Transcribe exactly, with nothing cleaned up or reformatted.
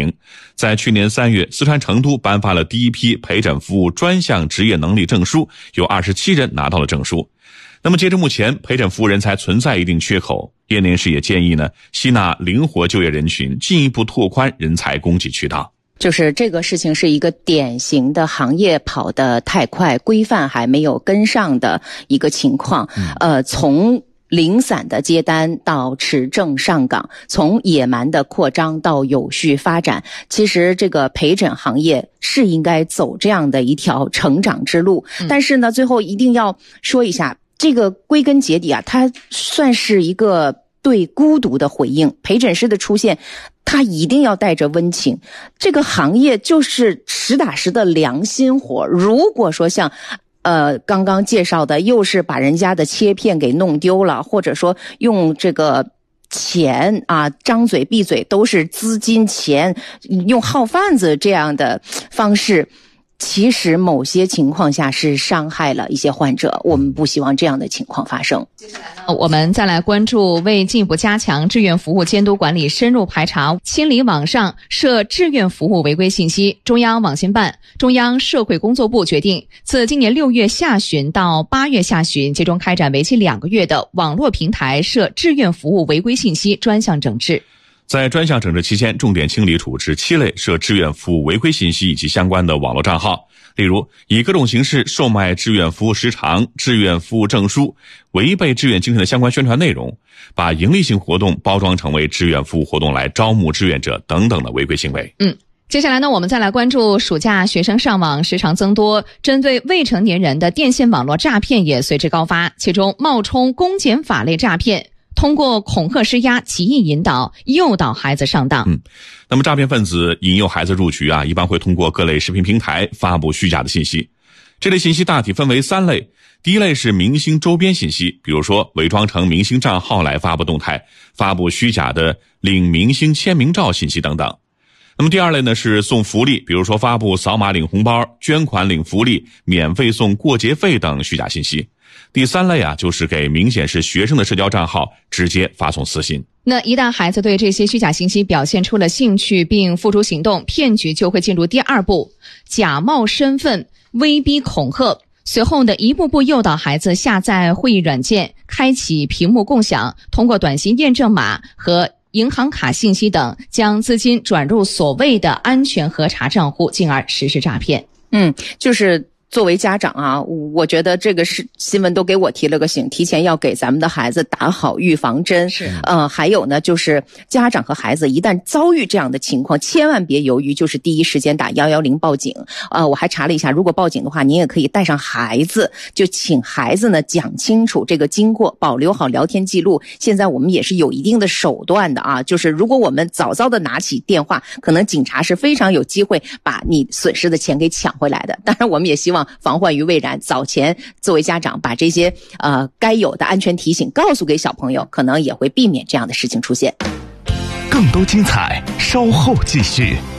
名。在去年三月，四川成都颁发了第一批陪诊服务专项职业能力证书，有二十七人拿到了证书。那么截至目前，陪诊服务人才存在一定缺口，业内人士也建议呢，吸纳灵活就业人群，进一步拓宽人才供给渠道。 就是这个事情是一个典型的行业跑得太快，规范还没有跟上的一个情况。呃，从零散的接单到持证上岗，从野蛮的扩张到有序发展，其实这个陪诊行业是应该走这样的一条成长之路。但是呢，最后一定要说一下，这个归根结底啊，它算是一个对孤独的回应。陪诊师的出现，他一定要带着温情。这个行业就是实打实的良心活，如果说像呃刚刚介绍的又是把人家的切片给弄丢了，或者说用这个钱啊张嘴闭嘴都是资金钱，用号贩子这样的方式，其实某些情况下是伤害了一些患者，我们不希望这样的情况发生。 我们再来关注，为进一步加强志愿服务监督管理，深入排查清理网上涉志愿服务违规信息，中央网信办、中央社会工作部决定，自今年六月下旬到八月下旬，集中开展为期两个月的网络平台涉志愿服务违规信息专项整治。 在专项整治期间，重点清理处置七类涉志愿服务违规信息以及相关的网络账号，例如以各种形式售卖志愿服务时长、志愿服务证书、违背志愿精神的相关宣传内容，把营利性活动包装成为志愿服务活动来招募志愿者等等的违规行为。 嗯。接下来呢，我们再来关注暑假学生上网时长增多，针对未成年人的电信网络诈骗也随之高发，其中冒充公检法类诈骗，通过恐吓施压、极易引导、诱导孩子上当。 嗯，那么诈骗分子引诱孩子入局啊，一般会通过各类视频平台发布虚假的信息。这类信息大体分为三类。第一类是明星周边信息，比如说伪装成明星账号来发布动态，发布虚假的领明星签名照信息等等。那么第二类呢是送福利，比如说发布扫码领红包、捐款领福利、免费送过节费等虚假信息。第三类啊，就是给明显是学生的社交账号直接发送私信。 那一旦孩子对这些虚假信息表现出了兴趣并付诸行动，骗局就会进入第二步，假冒身份威逼恐吓，随后呢一步步诱导孩子下载会议软件，开启屏幕共享，通过短信验证码和银行卡信息等，将资金转入所谓的安全核查账户，进而实施诈骗。 嗯，就是作为家长啊，我觉得这个是新闻都给我提了个醒，提前要给咱们的孩子打好预防针。 是， 呃，还有呢，就是家长和孩子一旦遭遇这样的情况，千万别犹豫，就是第一时间打一一零报警。呃，我还查了一下，如果报警的话，您也可以带上孩子，就请孩子呢讲清楚这个经过，保留好聊天记录。现在我们也是有一定的手段的啊，就是如果我们早早的拿起电话，可能警察是非常有机会把你损失的钱给抢回来的。当然，我们也希望防患于未然，早前作为家长把这些呃该有的安全提醒告诉给小朋友，可能也会避免这样的事情出现。 更多精彩稍后继续。